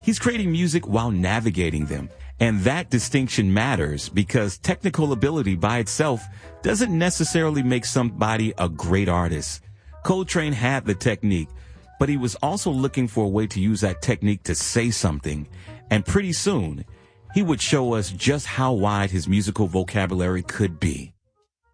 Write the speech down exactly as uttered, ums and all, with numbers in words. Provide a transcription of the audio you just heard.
He's creating music while navigating them. And that distinction matters because technical ability by itself doesn't necessarily make somebody a great artist. Coltrane had the technique, but he was also looking for a way to use that technique to say something. And pretty soon, he would show us just how wide his musical vocabulary could be.